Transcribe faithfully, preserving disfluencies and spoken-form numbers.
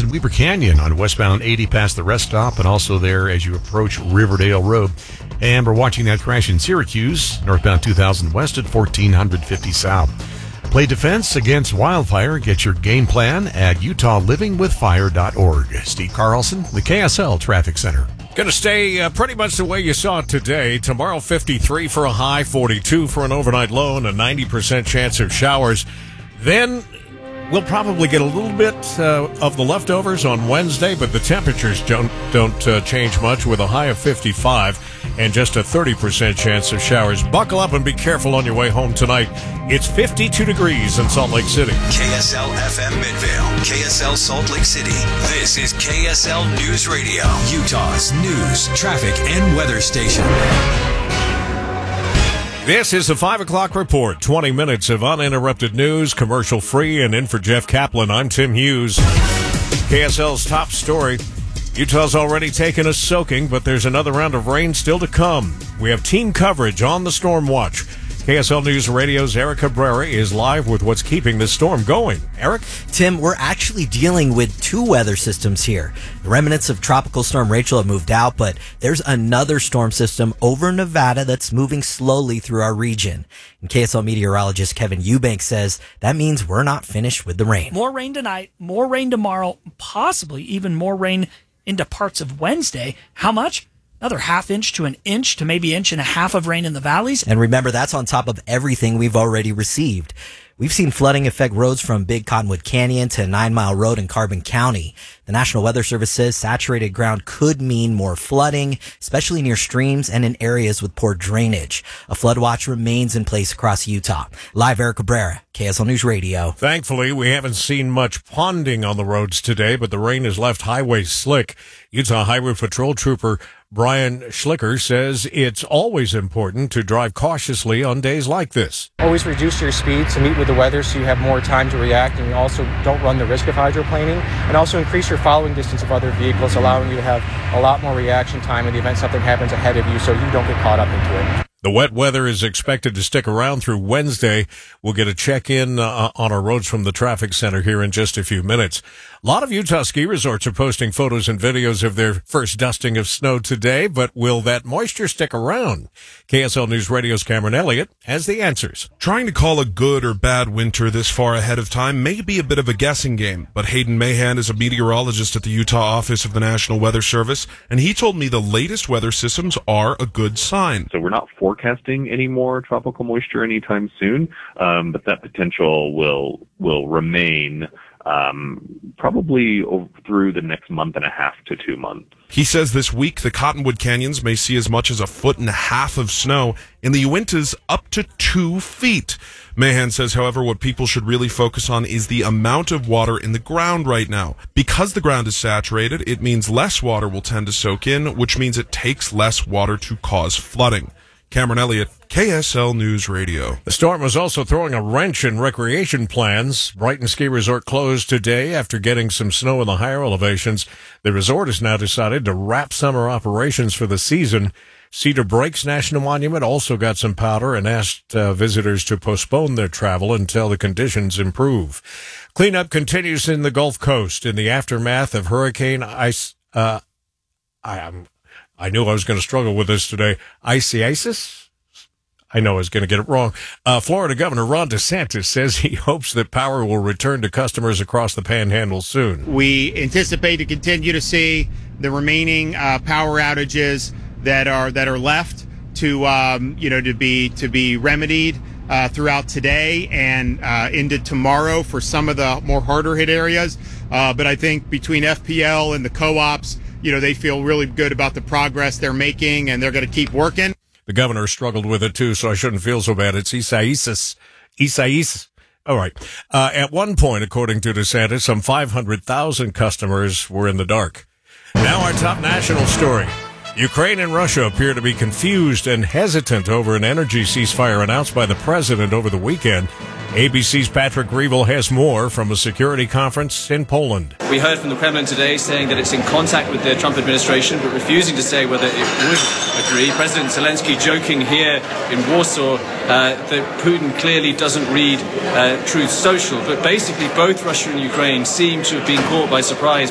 Weber Canyon on westbound eighty past the rest stop, and also there as you approach Riverdale Road. And we're watching that crash in Syracuse, northbound two thousand west at fourteen fifty south. Play defense against wildfire. Get your game plan at utah living with fire dot org. Steve Carlson, the K S L Traffic Center. Going to stay uh, pretty much the way you saw it today. Tomorrow, fifty-three for a high, forty-two for an overnight low, and a ninety percent chance of showers. Then we'll probably get a little bit uh, of the leftovers on Wednesday, but the temperatures don't, don't uh, change much, with a high of fifty-five and just a thirty percent chance of showers. Buckle up and be careful on your way home tonight. It's fifty-two degrees in Salt Lake City. K S L F M Midvale, K S L Salt Lake City. This is K S L News Radio, Utah's news, traffic, and weather station. This is the five o'clock report. twenty minutes of uninterrupted news, commercial free, and in for Jeff Kaplan. I'm Tim Hughes. K S L's top story. Utah's already taken a soaking, but there's another round of rain still to come. We have team coverage on the storm watch. K S L News Radio's Eric Cabrera is live with what's keeping this storm going. Eric? Tim, we're actually dealing with two weather systems here. The remnants of Tropical Storm Rachel have moved out, but there's another storm system over Nevada that's moving slowly through our region. And K S L meteorologist Kevin Eubank says that means we're not finished with the rain. More rain tonight, more rain tomorrow, possibly even more rain into parts of Wednesday. How much? Another half inch to an inch to maybe inch and a half of rain in the valleys. And remember, that's on top of everything we've already received. We've seen flooding affect roads from Big Cottonwood Canyon to Nine Mile Road in Carbon County. The National Weather Service says saturated ground could mean more flooding, especially near streams and in areas with poor drainage. A flood watch remains in place across Utah. Live, Eric Cabrera, K S L News Radio. Thankfully, we haven't seen much ponding on the roads today, but the rain has left highways slick. Utah Highway Patrol Trooper Brian Schlicker says it's always important to drive cautiously on days like this. Always reduce your speed to meet with the weather so you have more time to react, and you also don't run the risk of hydroplaning, and also increase your following distance of other vehicles, allowing you to have a lot more reaction time in the event something happens ahead of you so you don't get caught up into it. The wet weather is expected to stick around through Wednesday. We'll get a check-in uh, on our roads from the traffic center here in just a few minutes. A lot of Utah ski resorts are posting photos and videos of their first dusting of snow today, but will that moisture stick around? K S L News Radio's Cameron Elliott has the answers. Trying to call a good or bad winter this far ahead of time may be a bit of a guessing game, but Hayden Mahan is a meteorologist at the Utah office of the National Weather Service, and he told me the latest weather systems are a good sign. So we're not forecasting any more tropical moisture anytime soon, um, but that potential will will remain um, probably over through the next month and a half to two months. He says this week the Cottonwood Canyons may see as much as a foot and a half of snow, in the Uintas up to two feet. Mahan says, however, what people should really focus on is the amount of water in the ground right now. Because the ground is saturated, it means less water will tend to soak in, which means it takes less water to cause flooding. Cameron Elliott, K S L News Radio. The storm was also throwing a wrench in recreation plans. Brighton Ski Resort closed today after getting some snow in the higher elevations. The resort has now decided to wrap summer operations for the season. Cedar Breaks National Monument also got some powder and asked uh, visitors to postpone their travel until the conditions improve. Cleanup continues in the Gulf Coast in the aftermath of Hurricane Ice. Uh, I am. I knew I was going to struggle with this today. Isaias? I know I was going to get it wrong. Uh, Florida Governor Ron DeSantis says he hopes that power will return to customers across the Panhandle soon. We anticipate to continue to see the remaining uh, power outages that are that are left to um, you know to be to be remedied uh, throughout today and uh, into tomorrow for some of the more harder hit areas. Uh, but I think between F P L and the co-ops, you know, they feel really good about the progress they're making, and they're going to keep working. The governor struggled with it, too, so I shouldn't feel so bad. It's Isaias. Isaias. All right. Uh, at one point, according to DeSantis, some five hundred thousand customers were in the dark. Now our top national story. Ukraine and Russia appear to be confused and hesitant over an energy ceasefire announced by the president over the weekend. A B C's Patrick Reevell has more from a security conference in Poland. We heard from the Kremlin today saying that it's in contact with the Trump administration, but refusing to say whether it would agree. President Zelensky joking here in Warsaw uh, that Putin clearly doesn't read uh, Truth Social. But basically, both Russia and Ukraine seem to have been caught by surprise